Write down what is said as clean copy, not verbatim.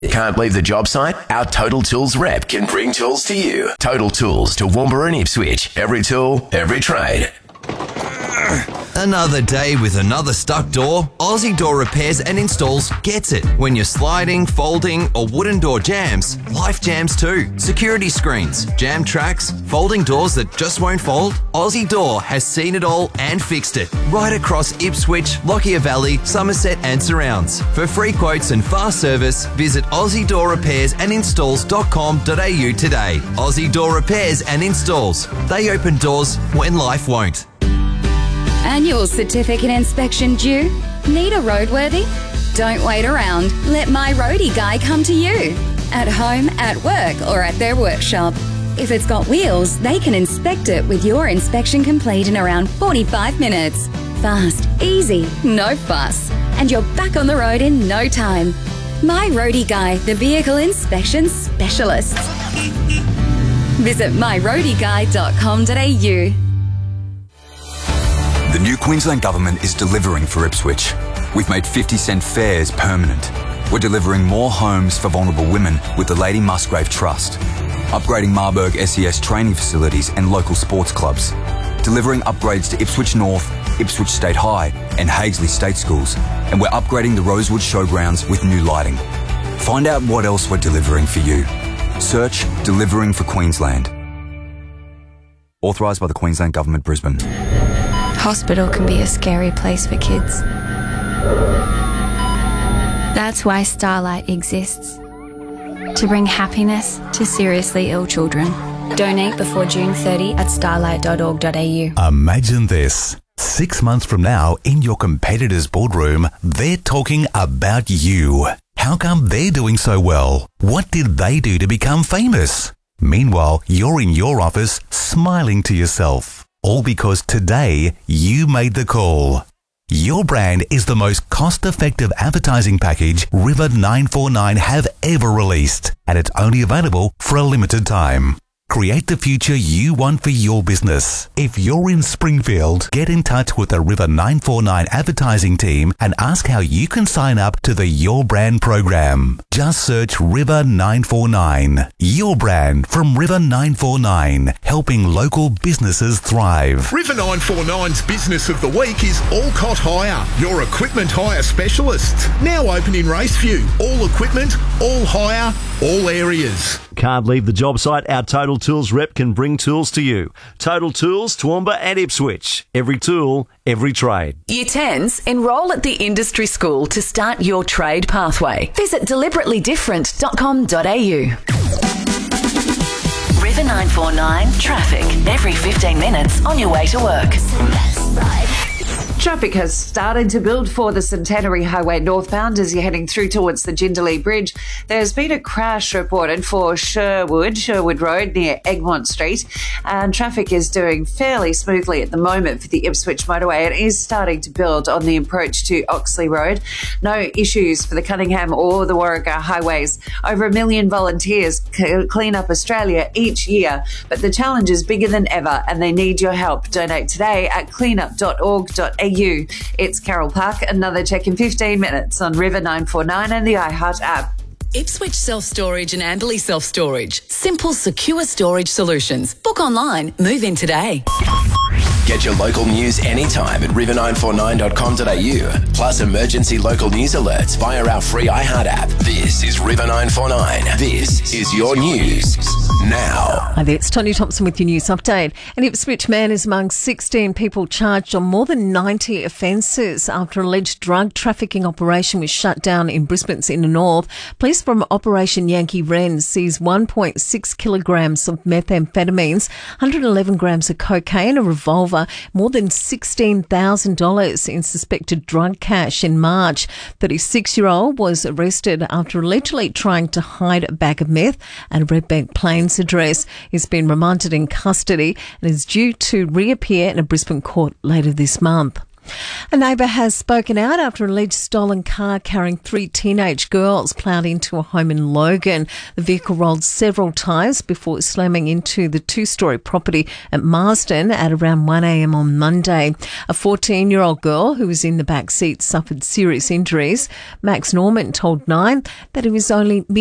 Can't leave the job site? Our Total Tools rep can bring tools to you. Total Tools, Toowoomba and Ipswich. Every tool, every trade. Another day with another stuck door? Aussie Door Repairs and Installs gets it. When you're sliding, folding or wooden door jams, life jams too. Security screens, jam tracks, folding doors that just won't fold? Aussie Door has seen it all and fixed it. Right across Ipswich, Lockyer Valley, Somerset and surrounds. For free quotes and fast service, visit AussieDoorRepairsandInstalls.com.au today. Aussie Door Repairs and Installs. They open doors when life won't. Annual certificate inspection due? Need a roadworthy? Don't wait around. Let My Roadie Guy come to you. At home, at work, or at their workshop. If it's got wheels, they can inspect it with your inspection complete in around 45 minutes. Fast, easy, no fuss. And you're back on the road in no time. My Roadie Guy, the vehicle inspection specialist. Visit myroadieguy.com.au. The new Queensland Government is delivering for Ipswich. We've made 50-cent fares permanent. We're delivering more homes for vulnerable women with the Lady Musgrave Trust. Upgrading Marburg SES training facilities and local sports clubs. Delivering upgrades to Ipswich North, Ipswich State High and Hagesley State Schools. And we're upgrading the Rosewood Showgrounds with new lighting. Find out what else we're delivering for you. Search Delivering for Queensland. Authorised by the Queensland Government, Brisbane. Hospital can be a scary place for kids. That's why Starlight exists. To bring happiness to seriously ill children. Donate before June 30 at starlight.org.au. Imagine this. 6 months from now, in your competitor's boardroom, they're talking about you. How come they're doing so well? What did they do to become famous? Meanwhile, you're in your office smiling to yourself. All because today you made the call. Your brand is the most cost-effective advertising package River 949 have ever released, and it's only available for a limited time. Create the future you want for your business. If you're in Springfield, get in touch with the River 949 advertising team and ask how you can sign up to the Your Brand program. Just search River 949. Your brand from River 949, helping local businesses thrive. River 949's Business of the Week is Alcott Hire, your equipment hire specialist. Now open in Raceview. All equipment, all hire, all areas. Can't leave the job site? Our Total Tools rep can bring tools to you. Total Tools, Toowoomba and Ipswich. Every tool, every trade. Year 10s, enrol at the industry school to start your trade pathway. Visit deliberately-different.com.au. River 949 traffic every 15 minutes on your way to work. Traffic has started to build for the Centenary Highway northbound as you're heading through towards the Jindalee Bridge. There's been a crash reported for Sherwood Road near Egmont Street, and traffic is doing fairly smoothly at the moment for the Ipswich motorway. It is starting to build on the approach to Oxley Road. No issues for the Cunningham or the Warragah highways. Over 1 million volunteers clean up Australia each year, but the challenge is bigger than ever and they need your help. Donate today at cleanup.org.au. It's Carol Park. Another check in 15 minutes on River 949 and the iHeart app. Ipswich Self-Storage and Amberley Self-Storage. Simple, secure storage solutions. Book online. Move in today. Get your local news anytime at river949.com.au. Plus emergency local news alerts via our free iHeart app. This is River 949. This is your news now. Hi there, it's Tony Thompson with your news update. An Ipswich man is among 16 people charged on more than 90 offences after alleged drug trafficking operation was shut down in Brisbane's inner north. Police from Operation Yankee Wren seized 1.6 kilograms of methamphetamines, 111 grams of cocaine, a revolver, more than $16,000 in suspected drug cash in March. 36-year-old was arrested after allegedly trying to hide a bag of meth at a Redbank Plains address. He's been remanded in custody and is due to reappear in a Brisbane court later this month. A neighbour has spoken out after an alleged stolen car carrying 3 teenage girls ploughed into a home in Logan. The vehicle rolled several times before slamming into the 2-storey property at Marsden at around 1 a.m. on Monday. A 14-year-old girl who was in the back seat suffered serious injuries. Max Norman told Nine that he was only